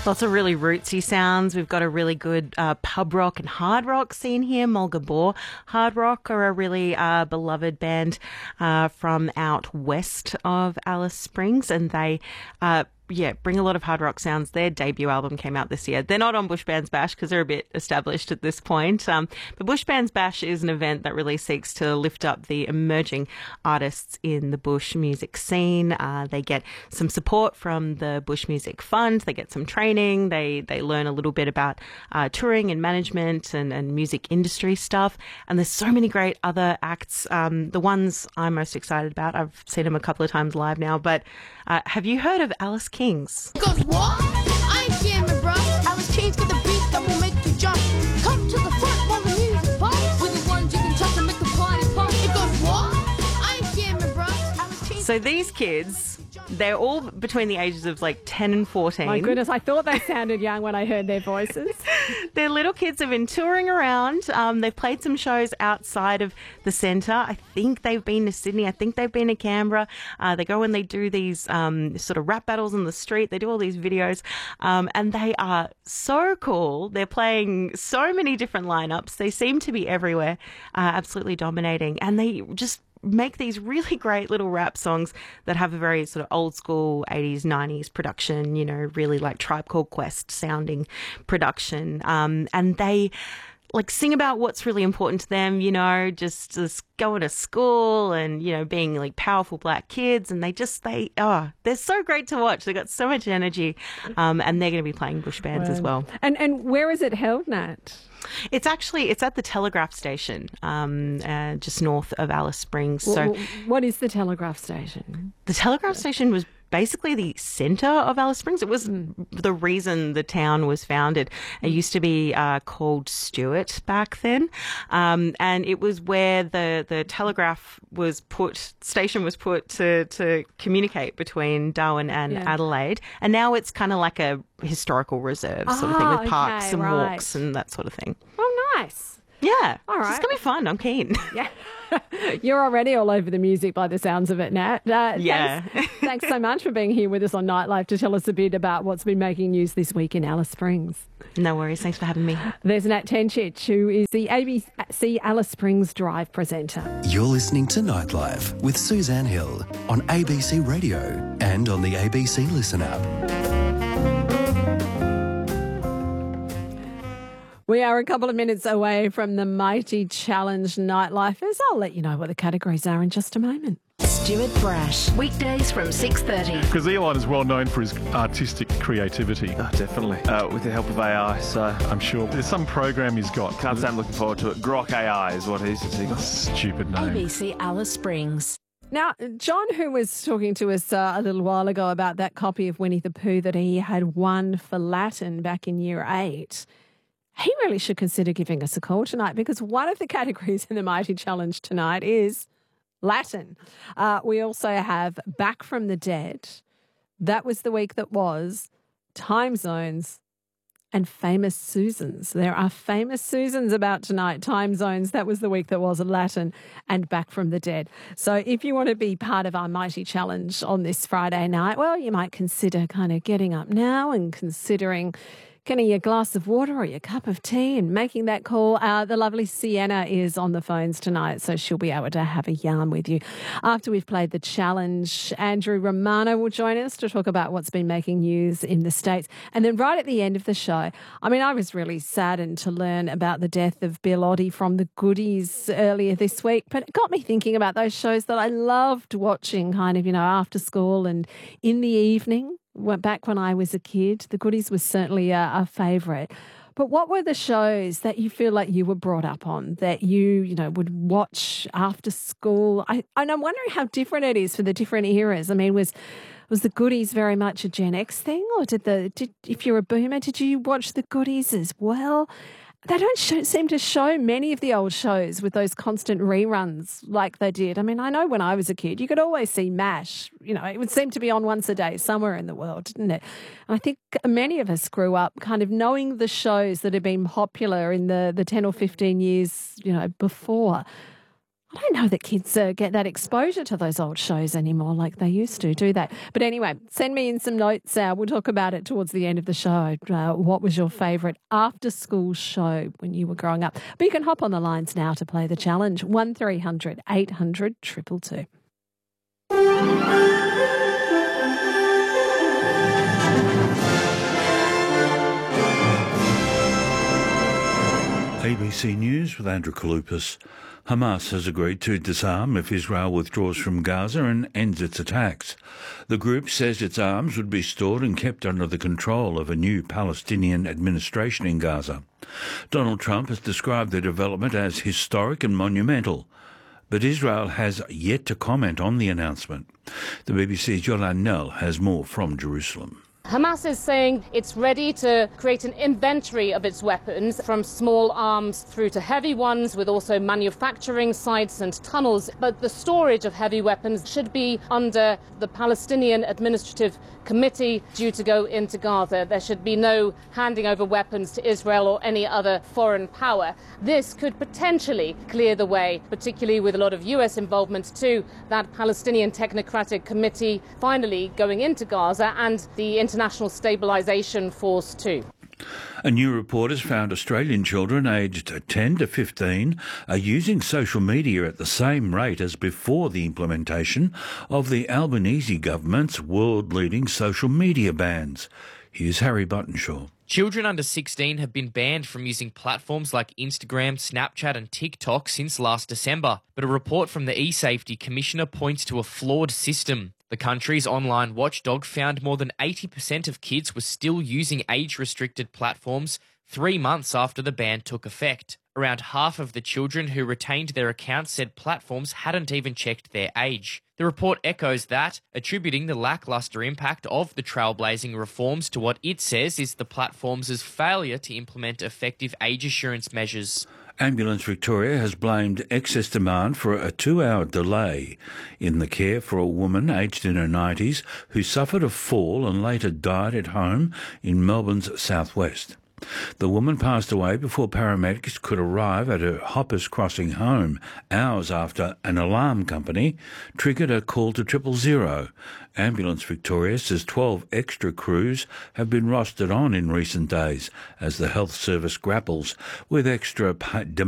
Lots of really rootsy sounds. We've got a really good pub rock and hard rock scene here. Mulga Bore Hard Rock are a really beloved band from out west of Alice Springs, and they bring a lot of hard rock sounds. Their debut album came out this year. They're not on Bush Bands Bash because they're a bit established at this point. But Bush Bands Bash is an event that really seeks to lift up the emerging artists in the bush music scene. They get some support from the Bush Music Fund. They get some training. They learn a little bit about touring and management and music industry stuff. And there's so many great other acts. The ones I'm most excited about, I've seen them a couple of times live now, but have you heard of Alice Kings? Goes what? I ain't jamming, bro. Alice Kings got the beat that will make you jump. Come to the front while the music bumps. We're the ones you can touch and make the party pump. It goes what? I ain't jamming, bro. Alice Kings. So these kids, they're all between the ages of like 10 and 14. My goodness, I thought they sounded young when I heard their voices. They're little kids have been touring around. They've played some shows outside of the centre. I think they've been to Sydney. I think they've been to Canberra. They go and they do these sort of rap battles on the street. They do all these videos. And they are so cool. They're playing so many different lineups. They seem to be everywhere, absolutely dominating. And they just make these really great little rap songs that have a very sort of old school 80s, 90s production, you know, really like Tribe Called Quest sounding production. And they like sing about what's really important to them, you know, just going to school and, you know, being like powerful black kids. And they're so great to watch. They've got so much energy. And they're going to be playing bush bands as well. And where is it held, Nat? It's at the Telegraph Station, just north of Alice Springs. So, what is the Telegraph Station? The Telegraph Station was basically the centre of Alice Springs. It was the reason the town was founded. It used to be called Stewart back then, and it was where the telegraph station was put to communicate between Darwin and Adelaide, and now it's kind of like a historical reserve sort of thing with parks and walks and that sort of thing. Oh, nice. Yeah. All right. It's going to be fun. I'm keen. Yeah. You're already all over the music by the sounds of it, Nat. Yeah. Thanks so much for being here with us on Nightlife to tell us a bit about what's been making news this week in Alice Springs. No worries. Thanks for having me. There's Nat Tenchich, who is the ABC Alice Springs Drive presenter. You're listening to Nightlife with Suzanne Hill on ABC Radio and on the ABC Listen app. We are a couple of minutes away from the Mighty Challenge Nightlifers. I'll let you know what the categories are in just a moment. Stuart Brash, weekdays from 6:30. Because Elon is well known for his artistic creativity. Oh, definitely. With the help of AI, so I'm sure there's some program he's got. Can't say I'm looking forward to it. Grok AI is what he's got. Stupid name. ABC Alice Springs. Now, John, who was talking to us a little while ago about that copy of Winnie the Pooh that he had won for Latin back in Year 8, he really should consider giving us a call tonight, because one of the categories in the Mighty Challenge tonight is Latin. We also have Back from the Dead. That was the week that was. Time Zones and Famous Susans. There are Famous Susans about tonight. Time Zones, that was the week that was. Latin and Back from the Dead. So if you want to be part of our Mighty Challenge on this Friday night, well, you might consider kind of getting up now and considering getting your glass of water or your cup of tea and making that call. The lovely Sienna is on the phones tonight, so she'll be able to have a yarn with you. After we've played the challenge, Andrew Romano will join us to talk about what's been making news in the States. And then right at the end of the show, I mean, I was really saddened to learn about the death of Bill Oddie from the Goodies earlier this week, but it got me thinking about those shows that I loved watching kind of, you know, after school and in the evening. Back when I was a kid, the Goodies was certainly a favourite. But what were the shows that you feel like you were brought up on that you know, would watch after school? And I'm wondering how different it is for the different eras. I mean, was the Goodies very much a Gen X thing, or if you're a boomer, did you watch the Goodies as well? They don't seem to show many of the old shows with those constant reruns like they did. I mean, I know when I was a kid, you could always see MASH. You know, it would seem to be on once a day somewhere in the world, didn't it? And I think many of us grew up kind of knowing the shows that had been popular in the 10 or 15 years, you know, before. I don't know that kids get that exposure to those old shows anymore like they used to, do they? But anyway, send me in some notes. We'll talk about it towards the end of the show. What was your favourite after-school show when you were growing up? But you can hop on the lines now to play the challenge. 1300 800 222. ABC News with Andrew Kalupas. Hamas has agreed to disarm if Israel withdraws from Gaza and ends its attacks. The group says its arms would be stored and kept under the control of a new Palestinian administration in Gaza. Donald Trump has described the development as historic and monumental, but Israel has yet to comment on the announcement. The BBC's Yolande Nell has more from Jerusalem. Hamas is saying it's ready to create an inventory of its weapons, from small arms through to heavy ones, with also manufacturing sites and tunnels. But the storage of heavy weapons should be under the Palestinian Administrative Committee due to go into Gaza. There should be no handing over weapons to Israel or any other foreign power. This could potentially clear the way, particularly with a lot of US involvement to that Palestinian Technocratic Committee finally going into Gaza, and the International Stabilisation Force too. A new report has found Australian children aged 10 to 15 are using social media at the same rate as before the implementation of the Albanese government's world-leading social media bans. Here's Harry Buttonshaw. Children under 16 have been banned from using platforms like Instagram, Snapchat and TikTok since last December, but a report from the eSafety Commissioner points to a flawed system. The country's online watchdog found more than 80% of kids were still using age-restricted platforms 3 months after the ban took effect. Around half of the children who retained their accounts said platforms hadn't even checked their age. The report echoes that, attributing the lacklustre impact of the trailblazing reforms to what it says is the platforms' failure to implement effective age assurance measures. Ambulance Victoria has blamed excess demand for a 2-hour delay in the care for a woman aged in her 90s who suffered a fall and later died at home in Melbourne's southwest. The woman passed away before paramedics could arrive at her Hoppers Crossing home, hours after an alarm company triggered a call to 000. Ambulance Victoria says 12 extra crews have been rostered on in recent days as the health service grapples with extra demand